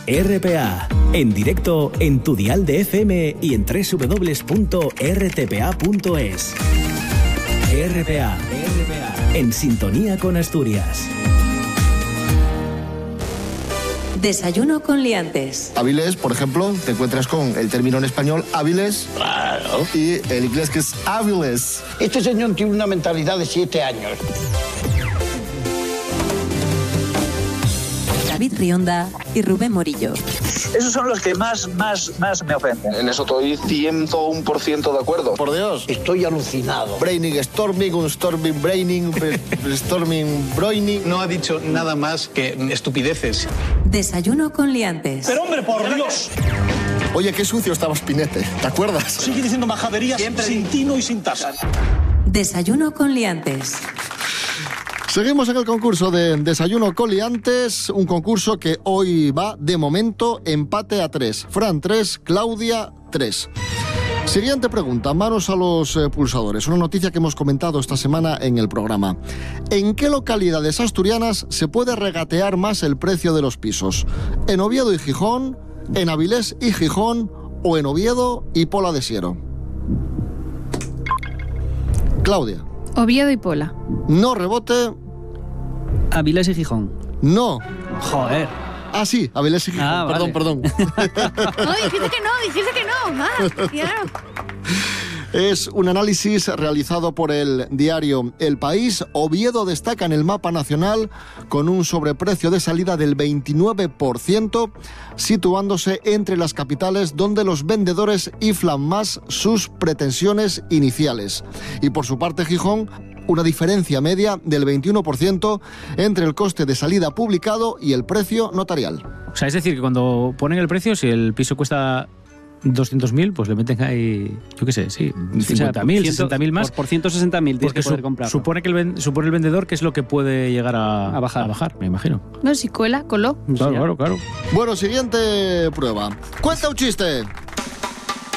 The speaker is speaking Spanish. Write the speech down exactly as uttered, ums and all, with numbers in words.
R P A, en directo en tu dial de F M y en doble u doble u doble u punto r t p a punto es. R P A, R P A, en sintonía con Asturias. Desayuno con liantes. Hábiles, por ejemplo, te encuentras con el término en español hábiles, claro, y el inglés que es hábiles. Este señor tiene una mentalidad de siete años. David Rionda y Rubén Morillo. Esos son los que más, más, más me ofenden. En eso estoy ciento uno por ciento de acuerdo. Por Dios. Estoy alucinado. Braining, storming, un storming, braining, storming, broining. No ha dicho nada más que estupideces. Desayuno con liantes. Pero hombre, por Dios. Oye, qué sucio estaba Spinete, ¿te acuerdas? Sigue diciendo majaderías siempre sin tino y sin tasa. Desayuno con liantes. Seguimos en el concurso de Desayuno con liantes, un concurso que hoy va, de momento, empate a tres. Fran tres, Claudia tres. Siguiente pregunta, manos a los eh, pulsadores. Una noticia que hemos comentado esta semana en el programa. ¿En qué localidades asturianas se puede regatear más el precio de los pisos? ¿En Oviedo y Gijón, en Avilés y Gijón o en Oviedo y Pola de Siero? Claudia. Oviedo y Pola. No rebote. Avilés y Gijón. No. Joder. Ah, sí, Avilés y Gijón. Ah, perdón, vale. perdón. No, dijiste que no, dijiste que no. Ah, claro. Es un análisis realizado por el diario El País. Oviedo destaca en el mapa nacional con un sobreprecio de salida del veintinueve por ciento, situándose entre las capitales donde los vendedores inflan más sus pretensiones iniciales. Y por su parte Gijón, una diferencia media del veintiuno por ciento entre el coste de salida publicado y el precio notarial. O sea, es decir, que cuando ponen el precio, si el piso cuesta doscientos mil, pues le meten ahí, yo qué sé, sí, cincuenta mil, sesenta mil más. Por, por ciento sesenta mil tienes Porque que poder su, comprarlo. supone que el ven, supone el vendedor que es lo que puede llegar a, A bajar. a bajar, me imagino. No, si cuela, coló. Claro, ya. claro, claro. Bueno, siguiente prueba. Cuenta un chiste.